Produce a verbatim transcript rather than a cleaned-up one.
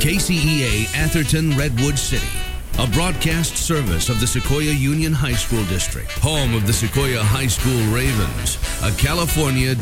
K C E A Atherton Redwood City, a broadcast service of the Sequoia Union High School District, home of the Sequoia High School Ravens, a California